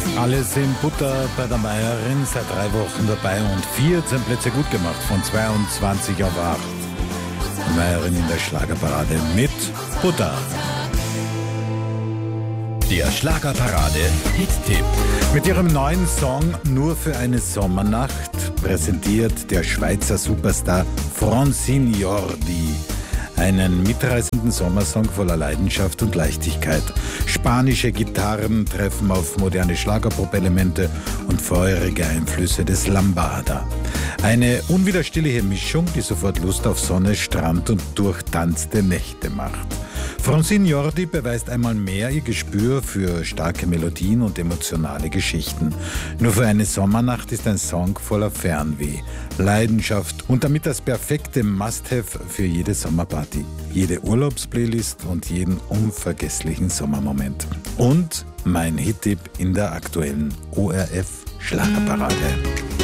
Alle sind Butter bei der Meierin, seit 3 Wochen dabei und 14 Plätze gut gemacht, von 22 auf 8. Die Meierin in der Schlagerparade mit Butter. Der Schlagerparade-Hit-Tipp. Mit ihrem neuen Song Nur für eine Sommernacht präsentiert der Schweizer Superstar Francine Jordi einen mitreißenden Sommersong voller Leidenschaft und Leichtigkeit. Spanische Gitarren treffen auf moderne Schlagerpop-Elemente und feurige Einflüsse des Lambada. Eine unwiderstehliche Mischung, die sofort Lust auf Sonne, Strand und durchtanzte Nächte macht. Francine Jordi beweist einmal mehr ihr Gespür für starke Melodien und emotionale Geschichten. Nur für eine Sommernacht ist ein Song voller Fernweh, Leidenschaft und damit das perfekte Must-Have für jede Sommerparty, jede Urlaubsplaylist und jeden unvergesslichen Sommermoment. Und mein Hit-Tipp in der aktuellen ORF Schlagerparade.